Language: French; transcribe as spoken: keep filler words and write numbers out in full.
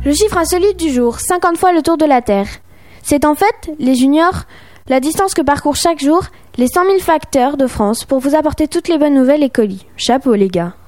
Le chiffre insolite du jour, cinquante fois le tour de la Terre. C'est en fait, les juniors, la distance que parcourent chaque jour les cent mille facteurs de France pour vous apporter toutes les bonnes nouvelles et colis. Chapeau les gars.